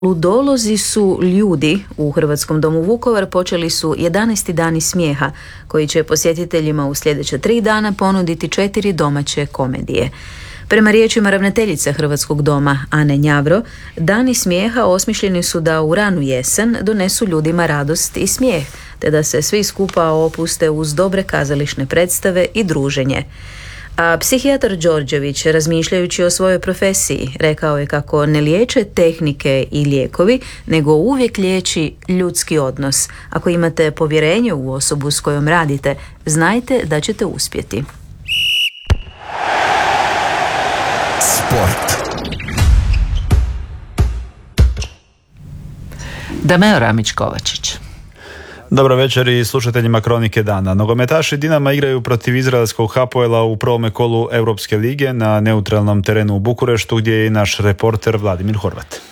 Ludolozi su ljudi. U Hrvatskom domu Vukovar počeli su 11. dani smijeha, koji će posjetiteljima u sljedeća 3 dana ponuditi 4 domaće komedije. Prema riječima ravnateljice Hrvatskog doma Ane Njavro, dani smijeha osmišljeni su da u ranu jesen donesu ljudima radost i smijeh, te da se svi skupa opuste uz dobre kazališne predstave i druženje. A psihijatar Đorđević, razmišljajući o svojoj profesiji, rekao je kako ne liječe tehnike i lijekovi, nego uvijek liječi ljudski odnos. Ako imate povjerenje u osobu s kojom radite, znajte da ćete uspjeti. Sport. Dameo Ramić-Kovačić. Dobro večer i slušateljima Kronike dana. Nogometaši Dinama igraju protiv izraelskog Hapoela u prvome kolu Europske lige na neutralnom terenu u Bukureštu, gdje je i naš reporter Vladimir Horvat.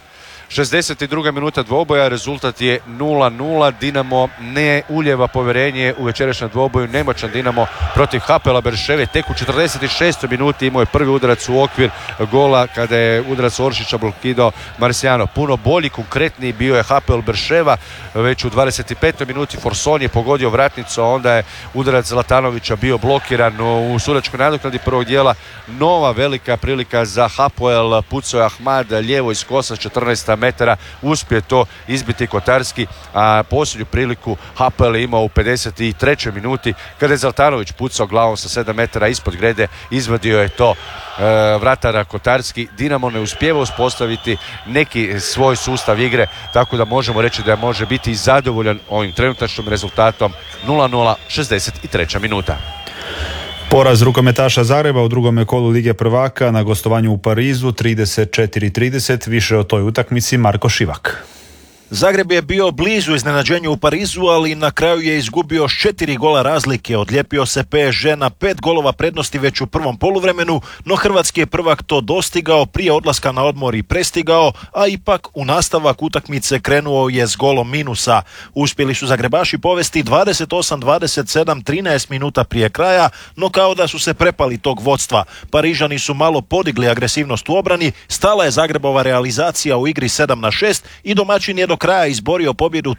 62. minuta dvoboja, rezultat je 0-0. Dinamo ne ulijeva povjerenje u večerašnjem dvoboju. Nemoćan Dinamo protiv Hapoela Berševe. Tek u 46. minuti imao je prvi udarac u okvir gola kada je udarac Oršića blokirao Marciano. Puno bolji, konkretniji bio je Hapoel Berševa. Već u 25. minuti Forson je pogodio vratnicu, a onda je udarac Zlatanovića bio blokiran u sudačkoj nadoknadi prvog dijela. Nova velika prilika za Hapoel. Pucao je Ahmad lijevo iz kosa 14 metara, uspije to izbiti Kotarski, a posljednju priliku Hapoel je imao u 53. minuti kada je Zlatanović pucao glavom sa 7 metara ispod grede, izvadio je to vratara Kotarski. Dinamo ne uspijeva uspostaviti neki svoj sustav igre, tako da možemo reći da može biti zadovoljan ovim trenutačnim rezultatom 0-0, 63. minuta. Poraz rukometaša Zagreba u drugome kolu Lige prvaka na gostovanju u Parizu 34-30, više o toj utakmici Marko Šivak. Zagreb je bio blizu iznenađenju u Parizu, ali na kraju je izgubio s 4 gola razlike. Odlijepio se PSG na 5 golova prednosti već u prvom poluvremenu, no hrvatski je prvak to dostigao, prije odlaska na odmor i prestigao, a ipak u nastavak utakmice krenuo je s golom minusa. Uspjeli su Zagrebaši povesti 28-27 13 minuta prije kraja, no kao da su se prepali tog vodstva. Parižani su malo podigli agresivnost u obrani, stala je Zagrebova realizacija u igri 7-6 i domaćin je do kraja izborio pobjedu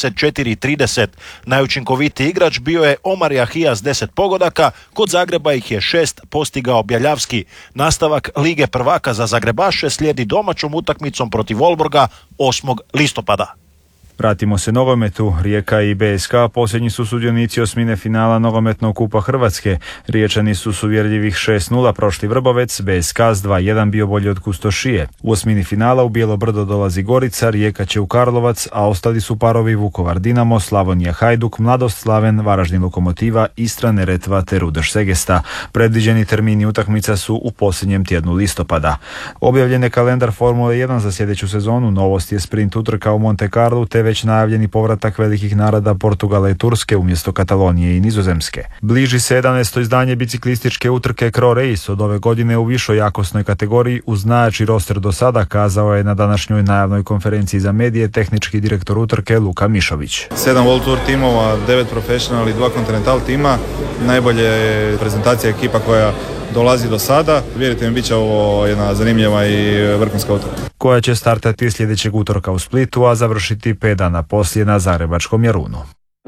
34-30. Najučinkovitiji igrač bio je Omar Jahija s 10 pogodaka, kod Zagreba ih je 6 postigao Bjeljavski. Nastavak Lige prvaka za Zagrebaše slijedi domaćom utakmicom protiv Wolfsburga 8. listopada. Vratimo se nogometu. Rijeka i BSK posljednji su sudionici osmine finala nogometnog kupa Hrvatske. Riječani su s uvjerljivih 6-0 prošli Vrbovec, BSK s 2-1 bio bolji od Kustošije. U osmini finala u Bijelo Brdo dolazi Gorica, Rijeka će u Karlovac, a ostali su parovi Vukovar Dinamo, Slavonija Hajduk, Mladost Slaven, Varaždin Lokomotiva, Istra Neretva te Rudeš Segesta. Predviđeni termini utakmica su u posljednjem tjednu listopada. Objavljen je kalendar Formule 1 za sljedeću sezonu. Novost je sprint utrka u Monte Carlu te već najavljeni povratak velikih naroda Portugala i Turske umjesto Katalonije i Nizozemske. Bliži se 11. izdanje biciklističke utrke Cro Race od ove godine u višoj jakosnoj kategoriji uz najjači roster do sada, kazao je na današnjoj najavnoj konferenciji za medije tehnički direktor utrke Luka Mišović. 7 World Tour timova, 9 professional i 2 Continental tima. Najbolje je prezentacija ekipa koja dolazi do sada. Vjerujte mi, bit će ovo jedna zanimljiva i vrhunska utrka. Koja će startati sljedećeg utorka u Splitu, a završiti 5 dana poslije na Zagrebačkom Jarunu.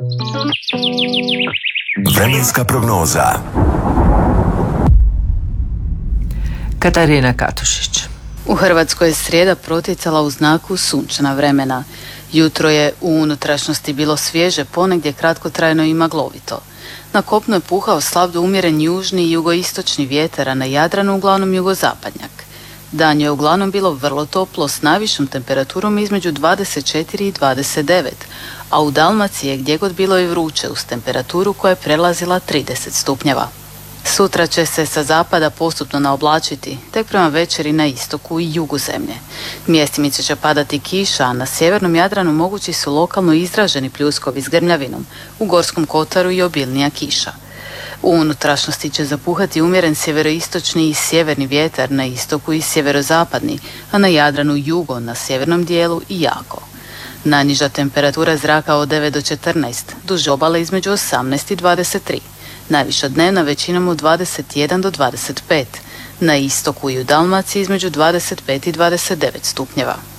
Vremenska prognoza. Katarina Katušić. U Hrvatskoj je srijeda protjecala u znaku sunčana vremena. Jutro je u unutrašnjosti bilo svježe, ponegdje kratkotrajno i maglovito. Na kopnu je puhao slab do umjeren južni i jugoistočni vjetar, a na Jadranu uglavnom jugozapadnjak. Dan je uglavnom bilo vrlo toplo s najvišom temperaturom između 24 i 29, a u Dalmaciji je gdje god bilo i vruće uz temperaturu koja je prelazila 30 stupnjeva. Sutra će se sa zapada postupno naoblačiti, tek prema večeri na istoku i jugu zemlje. Mjestimice će padati kiša, a na sjevernom Jadranu mogući su lokalno izraženi pljuskovi s grmljavinom, u Gorskom kotaru i obilnija kiša. U unutrašnjosti će zapuhati umjeren sjeveroistočni i sjeverni vjetar, na istoku i sjeverozapadni, a na Jadranu jugo, na sjevernom dijelu i jako. Najniža temperatura zraka od 9 do 14, duž obale između 18 i 23. Najviša dnevna većinom u 21 do 25, na istoku i u Dalmaciji između 25 i 29 stupnjeva.